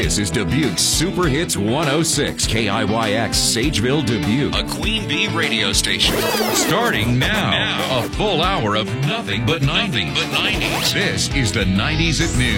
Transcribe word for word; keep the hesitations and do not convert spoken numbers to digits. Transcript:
This is Dubuque's Super Hits one oh six, K I Y X, Sageville, Dubuque, a Queen Bee radio station. Starting now, now, a full hour of nothing but nineties. This is the nineties at noon.